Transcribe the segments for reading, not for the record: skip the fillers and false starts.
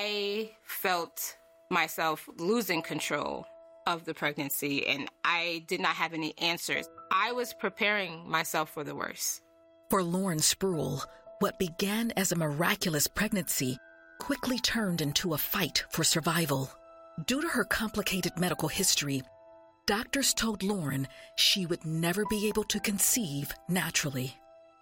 I felt myself losing control of the pregnancy, and I did not have any answers. I was preparing myself for the worst. For Lauren Spruill, what began as a miraculous pregnancy quickly turned into a fight for survival. Due to her complicated medical history, doctors told Lauren she would never be able to conceive naturally.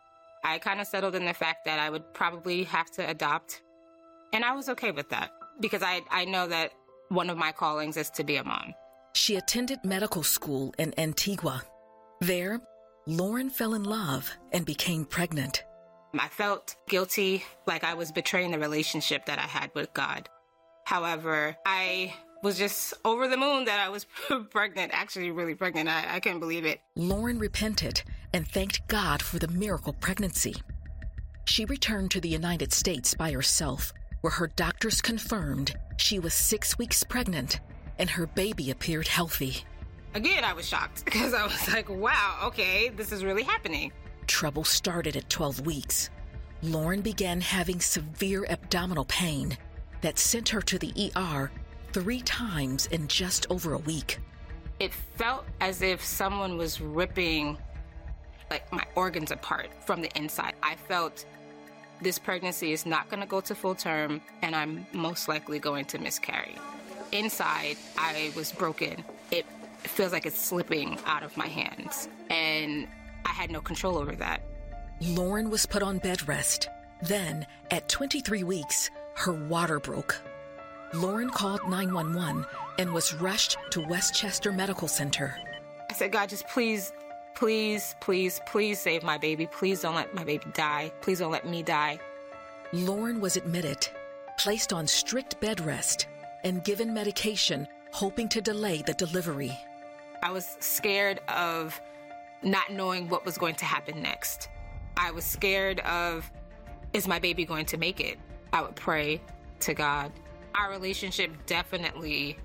I kind of settled in the fact that I would probably have to adopt, and I was okay with that because I know that one of my callings is to be a mom. She attended medical school in Antigua. There, Lauren fell in love and became pregnant. I felt guilty, like I was betraying the relationship that I had with God. However, I was just over the moon that I was pregnant, actually really pregnant. I couldn't believe it. Lauren repented and thanked God for the miracle pregnancy. She returned to the United States by herself, where her doctors confirmed she was 6 weeks pregnant and her baby appeared healthy. Again, I was shocked because I was like, wow, okay, this is really happening. Trouble started at 12 weeks. Lauren began having severe abdominal pain that sent her to the ER 3 times in just over a week. It felt as if someone was ripping like my organs apart from the inside. I felt this pregnancy is not going to go to full term and I'm most likely going to miscarry. Inside, I was broken. It feels like it's slipping out of my hands and I had no control over that. Lauren was put on bed rest. Then, at 23 weeks, her water broke. Lauren called 911 and was rushed to Westchester Medical Center. I said, God, just please, please, please, please save my baby. Please don't let my baby die. Please don't let me die. Lauren was admitted, placed on strict bed rest, and given medication, hoping to delay the delivery. I was scared of not knowing what was going to happen next. I was scared of, is my baby going to make it? I would pray to God. Our relationship definitely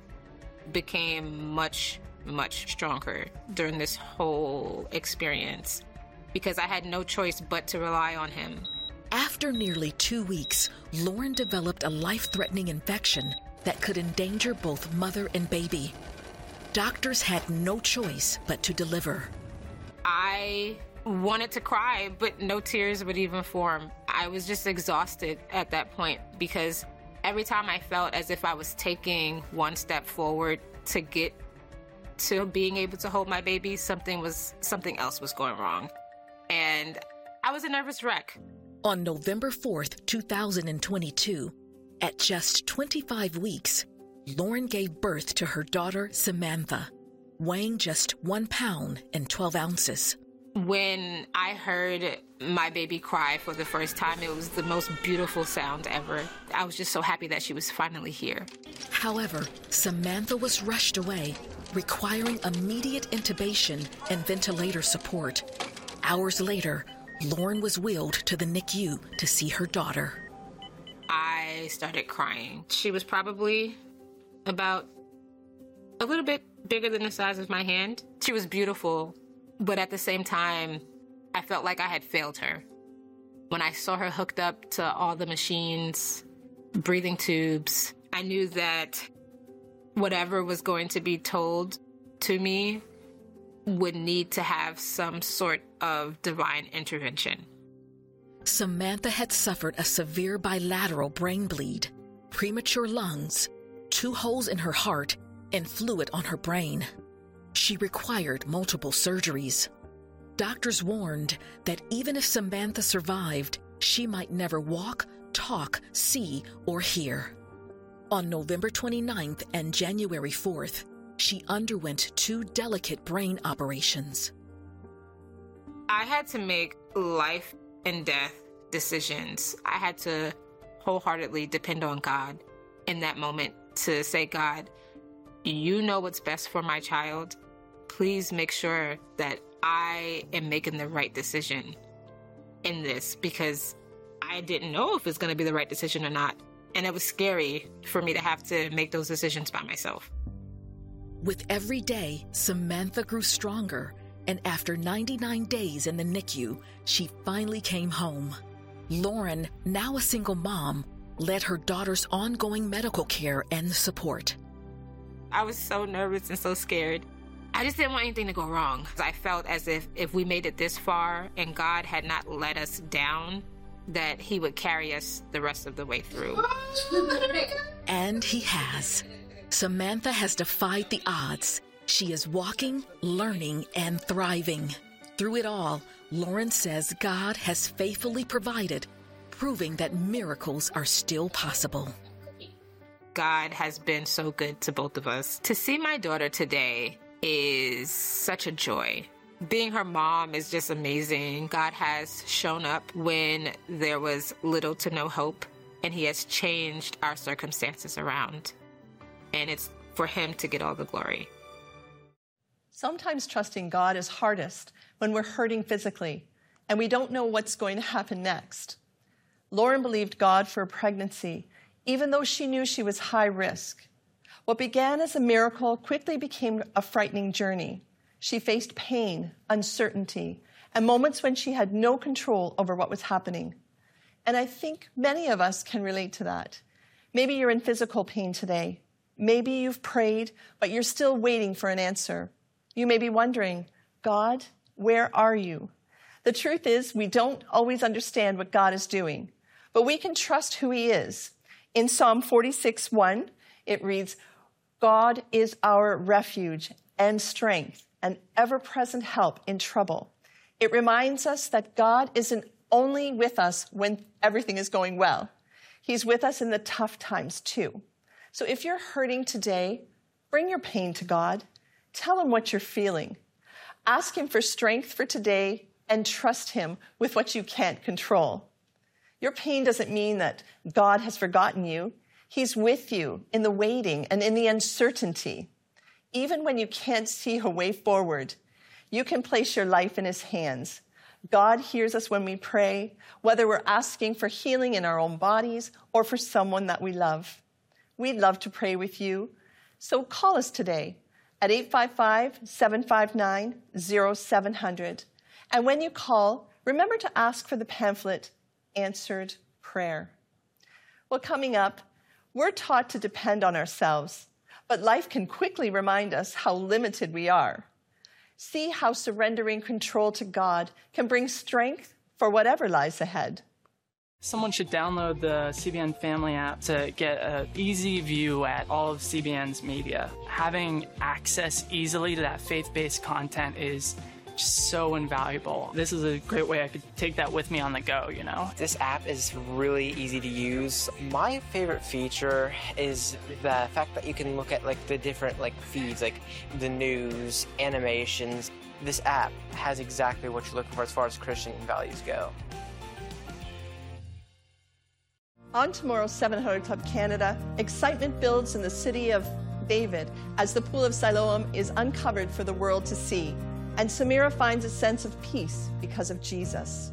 became much, much stronger during this whole experience because I had no choice but to rely on him. After nearly 2 weeks, Lauren developed a life-threatening infection that could endanger both mother and baby. Doctors had no choice but to deliver. I wanted to cry, but no tears would even form. I was just exhausted at that point because every time I felt as if I was taking one step forward to get to being able to hold my baby, something else was going wrong. And I was a nervous wreck. On November 4th, 2022, at just 25 weeks, Lauren gave birth to her daughter, Samantha, weighing just 1 pound and 12 ounces. When I heard my baby cry for the first time, it was the most beautiful sound ever. I was just so happy that she was finally here. However, Samantha was rushed away, requiring immediate intubation and ventilator support. Hours later, Lauren was wheeled to the NICU to see her daughter. I started crying. She was probably about a little bit bigger than the size of my hand. She was beautiful, but at the same time, I felt like I had failed her. When I saw her hooked up to all the machines, breathing tubes, I knew that whatever was going to be told to me would need to have some sort of divine intervention. Samantha had suffered a severe bilateral brain bleed, premature lungs, 2 holes in her heart, and fluid on her brain. She required multiple surgeries. Doctors warned that even if Samantha survived, she might never walk, talk, see, or hear. On November 29th and January 4th, she underwent 2 delicate brain operations. I had to make life and death decisions. I had to wholeheartedly depend on God in that moment to say, God, you know what's best for my child. Please make sure that I am making the right decision in this, because I didn't know if it's going to be the right decision or not. And it was scary for me to have to make those decisions by myself. With every day, Samantha grew stronger, and after 99 days in the NICU, she finally came home. Lauren, now a single mom, led her daughter's ongoing medical care and support. I was so nervous and so scared. I just didn't want anything to go wrong. I felt as if we made it this far and God had not let us down, that he would carry us the rest of the way through. And he has. Samantha has defied the odds. She is walking, learning, and thriving. Through it all, Lauren says God has faithfully provided, proving that miracles are still possible. God has been so good to both of us. To see my daughter today is such a joy. Being her mom is just amazing. God has shown up when there was little to no hope, and he has changed our circumstances around. And it's for him to get all the glory. Sometimes trusting God is hardest when we're hurting physically and we don't know what's going to happen next. Lauren believed God for a pregnancy, even though she knew she was high risk. What began as a miracle quickly became a frightening journey. She faced pain, uncertainty, and moments when she had no control over what was happening. And I think many of us can relate to that. Maybe you're in physical pain today. Maybe you've prayed, but you're still waiting for an answer. You may be wondering, God, where are you? The truth is, we don't always understand what God is doing, but we can trust who he is. In Psalm 46:1, it reads, God is our refuge and strength, an ever-present help in trouble. It reminds us that God isn't only with us when everything is going well. He's with us in the tough times too. So if you're hurting today, bring your pain to God. Tell him what you're feeling. Ask him for strength for today and trust him with what you can't control. Your pain doesn't mean that God has forgotten you. He's with you in the waiting and in the uncertainty. Even when you can't see a way forward, you can place your life in his hands. God hears us when we pray, whether we're asking for healing in our own bodies or for someone that we love. We'd love to pray with you. So call us today at 855-759-0700. And when you call, remember to ask for the pamphlet, Answered Prayer. Well, coming up, we're taught to depend on ourselves, but life can quickly remind us how limited we are. See how surrendering control to God can bring strength for whatever lies ahead. Someone should download the CBN Family app to get an easy view at all of CBN's media. Having access easily to that faith-based content is just so invaluable. This is a great way I could take that with me on the go, you know? This app is really easy to use. My favorite feature is the fact that you can look at the different feeds, like the news, animations. This app has exactly what you're looking for as far as Christian values go. On tomorrow's 700 Club Canada, excitement builds in the city of David as the Pool of Siloam is uncovered for the world to see, and Samira finds a sense of peace because of Jesus.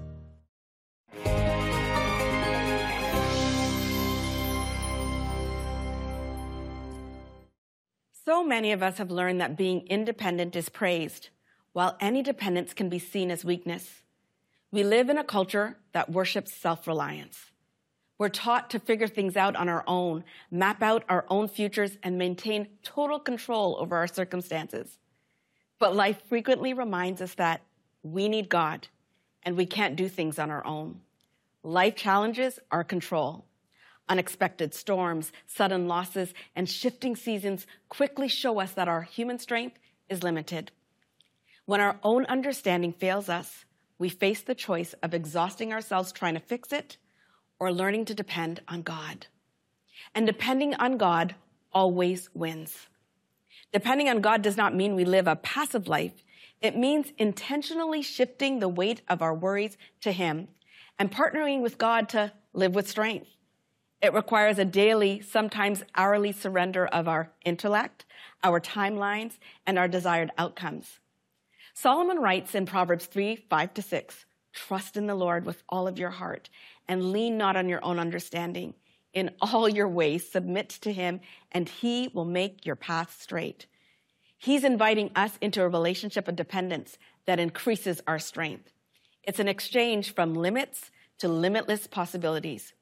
So many of us have learned that being independent is praised, while any dependence can be seen as weakness. We live in a culture that worships self-reliance. We're taught to figure things out on our own, map out our own futures, and maintain total control over our circumstances. But life frequently reminds us that we need God, and we can't do things on our own. Life challenges our control. Unexpected storms, sudden losses, and shifting seasons quickly show us that our human strength is limited. When our own understanding fails us, we face the choice of exhausting ourselves trying to fix it or learning to depend on God. And depending on God always wins. Depending on God does not mean we live a passive life. It means intentionally shifting the weight of our worries to him and partnering with God to live with strength. It requires a daily, sometimes hourly surrender of our intellect, our timelines, and our desired outcomes. Solomon writes in Proverbs 3:5-6, "Trust in the Lord with all of your heart and lean not on your own understanding. In all your ways, submit to him, and he will make your path straight." He's inviting us into a relationship of dependence that increases our strength. It's an exchange from limits to limitless possibilities.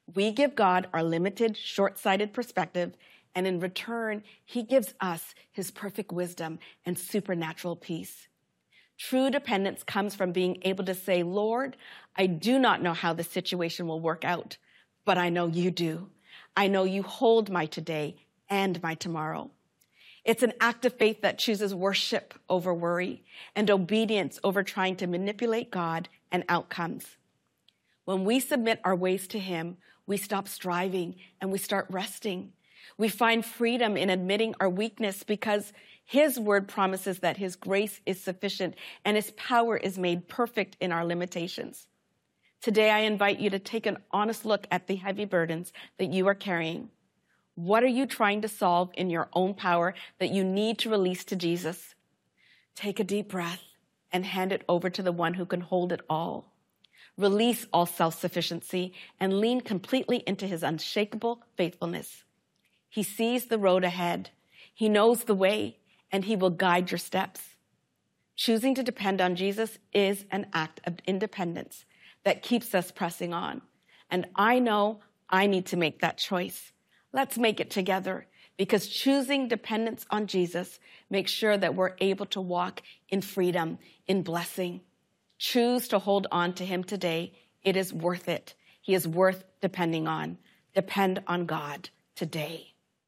We give God our limited, short-sighted perspective, and in return, he gives us his perfect wisdom and supernatural peace. True dependence comes from being able to say, Lord, I do not know how the situation will work out, but I know you do. I know you hold my today and my tomorrow. It's an act of faith that chooses worship over worry and obedience over trying to manipulate God and outcomes. When we submit our ways to him, we stop striving and we start resting. We find freedom in admitting our weakness because his word promises that his grace is sufficient and his power is made perfect in our limitations. Today, I invite you to take an honest look at the heavy burdens that you are carrying. What are you trying to solve in your own power that you need to release to Jesus? Take a deep breath and hand it over to the one who can hold it all. Release all self-sufficiency and lean completely into his unshakable faithfulness. He sees the road ahead. He knows the way, and he will guide your steps. Choosing to depend on Jesus is an act of independence that keeps us pressing on. And I know I need to make that choice. Let's make it together, because choosing dependence on Jesus makes sure that we're able to walk in freedom, in blessing. Choose to hold on to him today. It is worth it. He is worth depending on. Depend on God today.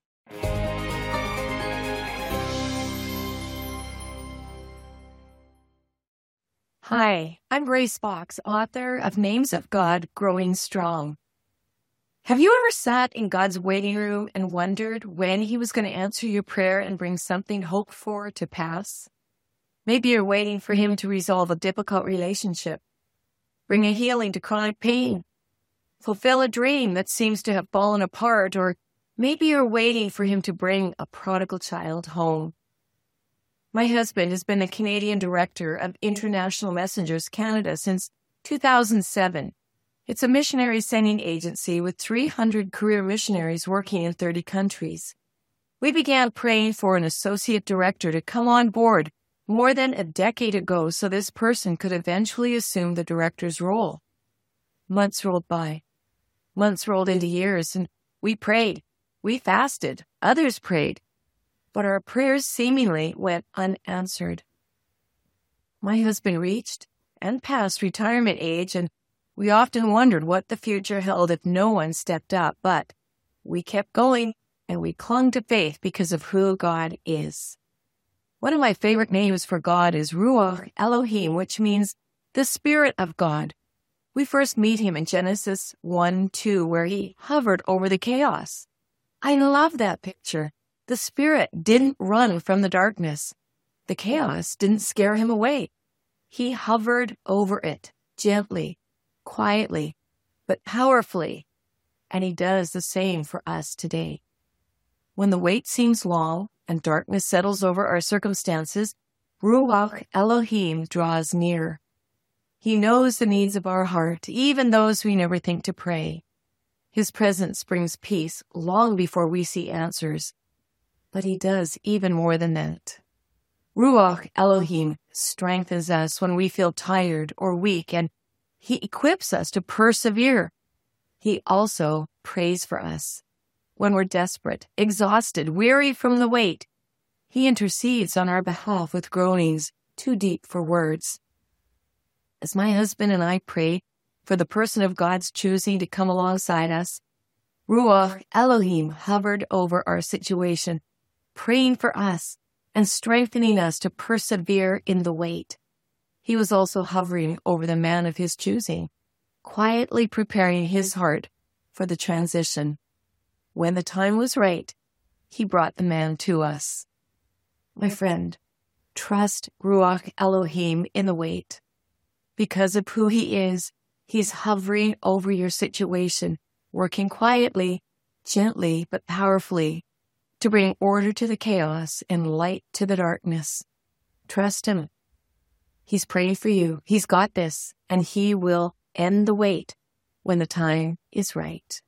Hi, I'm Grace Fox, author of Names of God, Growing Strong. Have you ever sat in God's waiting room and wondered when he was going to answer your prayer and bring something hoped for to pass? Maybe you're waiting for him to resolve a difficult relationship, bring a healing to chronic pain, fulfill a dream that seems to have fallen apart, or maybe you're waiting for him to bring a prodigal child home. My husband has been the Canadian Director of International Messengers Canada since 2007. It's a missionary sending agency with 300 career missionaries working in 30 countries. We began praying for an associate director to come on board more than a decade ago so this person could eventually assume the director's role. Months rolled by. Months rolled into years, and we prayed. We fasted. Others prayed. But our prayers seemingly went unanswered. My husband reached and passed retirement age, and we often wondered what the future held if no one stepped up. But we kept going, and we clung to faith because of who God is. One of my favorite names for God is Ruach Elohim, which means the Spirit of God. We first meet him in Genesis 1:2, where he hovered over the chaos. I love that picture. The Spirit didn't run from the darkness. The chaos didn't scare him away. He hovered over it, gently, quietly, but powerfully. And he does the same for us today. When the wait seems long and darkness settles over our circumstances, Ruach Elohim draws near. He knows the needs of our heart, even those we never think to pray. His presence brings peace long before we see answers. But he does even more than that. Ruach Elohim strengthens us when we feel tired or weak, and he equips us to persevere. He also prays for us. When we're desperate, exhausted, weary from the wait, he intercedes on our behalf with groanings too deep for words. As my husband and I pray for the person of God's choosing to come alongside us, Ruach Elohim hovered over our situation, praying for us and strengthening us to persevere in the wait. He was also hovering over the man of his choosing, quietly preparing his heart for the transition. When the time was right, he brought the man to us. My friend, trust Ruach Elohim in the wait. Because of who he is, he's hovering over your situation, working quietly, gently, but powerfully, to bring order to the chaos and light to the darkness. Trust him. He's praying for you. He's got this, and he will end the wait when the time is right.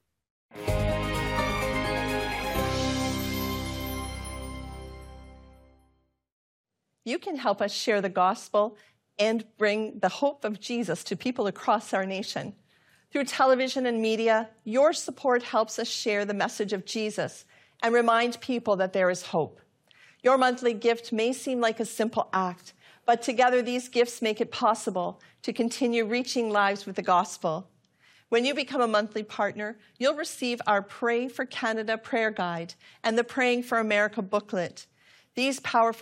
You can help us share the gospel and bring the hope of Jesus to people across our nation. Through television and media, your support helps us share the message of Jesus and remind people that there is hope. Your monthly gift may seem like a simple act, but together these gifts make it possible to continue reaching lives with the gospel. When you become a monthly partner, you'll receive our Pray for Canada prayer guide and the Praying for America booklet. These powerful